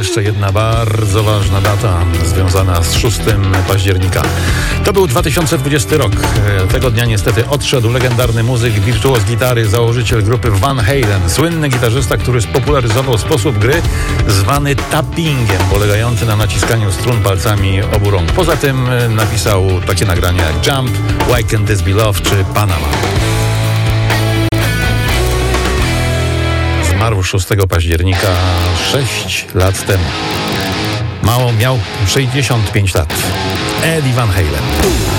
jeszcze jedna bardzo ważna data związana z 6 października. To był 2020 rok. Tego dnia niestety odszedł legendarny muzyk, wirtuoz gitary, założyciel grupy Van Halen. Słynny gitarzysta, który spopularyzował sposób gry zwany tappingiem, polegający na naciskaniu strun palcami obu rąk. Poza tym napisał takie nagrania jak Jump, Why Can't This Be Love czy Panama. Zmarł 6 października 6 lat temu. Miał 65 lat. Eddie Van Halen.